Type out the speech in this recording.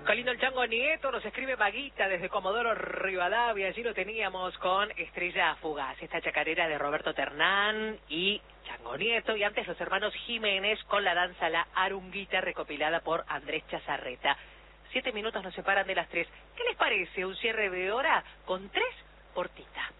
Qué lindo el Chango Nieto, nos escribe Maguita desde Comodoro Rivadavia, allí lo teníamos con Estrella Fugaz, esta chacarera de Roberto Ternán y Chango Nieto, y antes los hermanos Jiménez con la danza La Arunguita recopilada por Andrés Chazarreta. 7 minutos nos separan de las 3. ¿Qué les parece un cierre de hora con 3 por Tita?